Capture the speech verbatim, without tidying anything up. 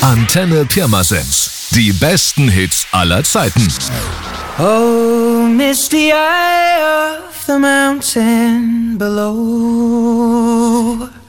Antenne Pirmasens. Die besten Hits aller Zeiten. Oh, misty eye of the mountain below.